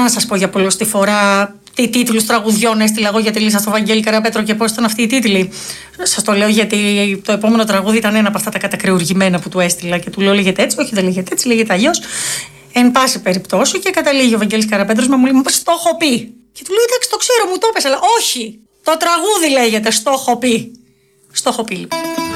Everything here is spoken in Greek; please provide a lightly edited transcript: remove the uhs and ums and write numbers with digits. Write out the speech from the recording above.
να σας πω για πολλωστή φορά τι τίτλους τραγουδιών έστειλα εγώ για τη Λίσσα στο Βαγγέλη Καραπέτρο και πώς ήταν αυτοί οι τίτλοι. Σας το λέω γιατί το επόμενο τραγούδι ήταν ένα από αυτά τα κατακρεουργημένα που του έστειλα και του λέω λέγεται έτσι, όχι δεν λέγεται έτσι, λέγεται αλλιώς. Εν πάση περιπτώσει και καταλήγει ο Βαγγέλης Καραπέτρος μου λέει στο έχω πει. Και του λέω εντάξει το ξέρω μου το έπες, αλλά όχι. Το τραγούδι λέγεται στο έχω πει. Στο έχω πει λοιπόν.